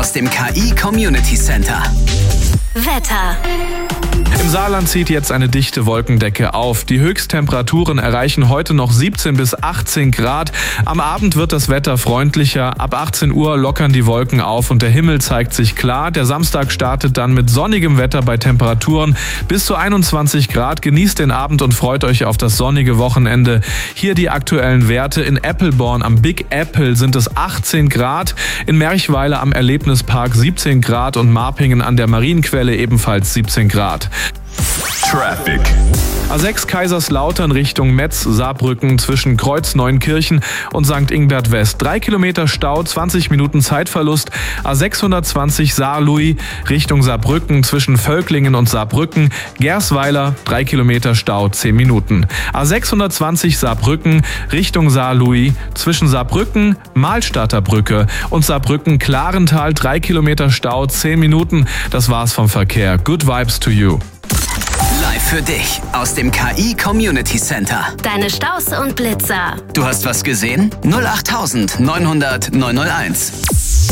aus dem KI Community Center. Wetter. Im Saarland zieht jetzt eine dichte Wolkendecke auf. Die Höchsttemperaturen erreichen heute noch 17 bis 18 Grad. Am Abend wird das Wetter freundlicher. Ab 18 Uhr lockern die Wolken auf und der Himmel zeigt sich klar. Der Samstag startet dann mit sonnigem Wetter bei Temperaturen bis zu 21 Grad. Genießt den Abend und freut euch auf das sonnige Wochenende. Hier die aktuellen Werte. In Eppelborn am Big Apple sind es 18 Grad. In Merchweiler am Erlebnispark 17 Grad und Marpingen an der Marienquelle ebenfalls 17 Grad. Traffic. A6 Kaiserslautern Richtung Metz, Saarbrücken zwischen Kreuz Neunkirchen und St. Ingbert West. 3 Kilometer Stau, 20 Minuten Zeitverlust. A620 Saarlouis Richtung Saarbrücken zwischen Völklingen und Saarbrücken. Gersweiler, 3 Kilometer Stau, 10 Minuten. A620 Saarbrücken Richtung Saarlouis zwischen Saarbrücken, Mahlstadter Brücke und Saarbrücken-Klarental. 3 Kilometer Stau, 10 Minuten. Das war's vom Verkehr. Good vibes to you. Live für dich aus dem KI Community Center. Deine Staus und Blitzer. Du hast was gesehen? 08900 901.